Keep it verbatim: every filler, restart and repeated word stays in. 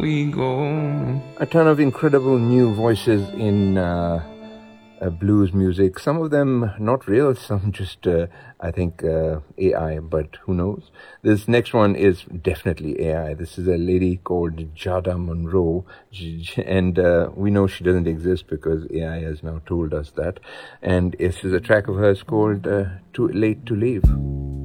we go. A ton of incredible new voices in uh, uh, blues music. Some of them not real, some just, uh, I think, uh, A I, but who knows? This next one is definitely A I. This is a lady called Jada Monroe, and uh, we know she doesn't exist because A I has now told us that. And this is a track of hers called uh, Too Late to Leave.